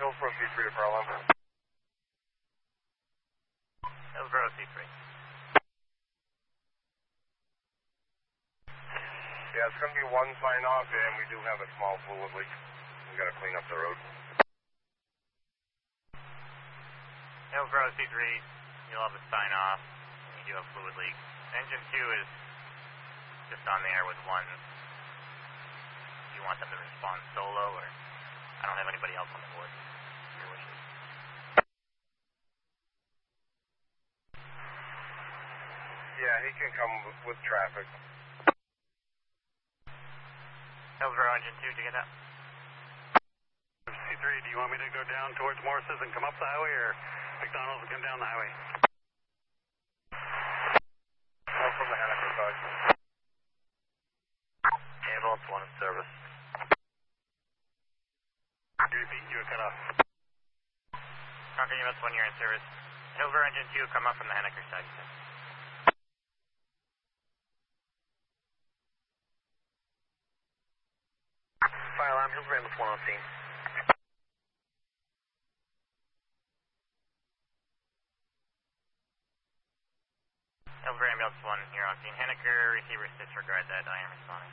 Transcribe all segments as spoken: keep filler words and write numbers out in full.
Hillsborough C three to Pearl M. Hillsborough C three. Yeah, it's going to be one sign off, and we do have a small fluid leak. We got to clean up the road. Hillsborough C three, you'll have a sign off. You do have fluid leak. Engine two is just on the air with one. Do you want them to respond solo, or I don't have anybody else on the board? Your wishes. Yeah, he can come with, with traffic. Hillsborough engine two, did you get that? C three, do you want me to go down towards Morris's and come up the highway, or McDonald's and come down the highway? One from the Henniker side. Ambulance one in service. You repeat, you were cut off. Concord Ambulance one, you're in service. Hillsborough engine two, come up from the Henniker side. Fire alarm, Hillsborough Ambulance one on scene. Hillsborough Ambulance one, you're on scene. Henniker, receivers disregard that, I am responding.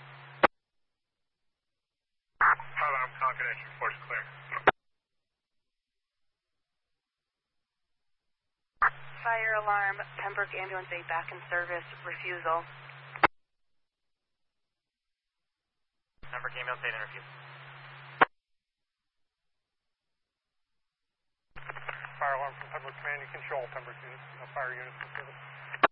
Fire alarm, Concord entry, force clear. Fire alarm, Pembroke Ambulance eight back in service, refusal. Pembroke Ambulance eight in refusal. Fire alarm from Pembroke Command and Control, Pembroke units, no fire units in service.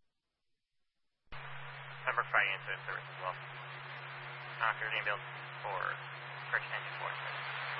Pembroke fire units in service as well. Concord Ambulance four, correction engine four.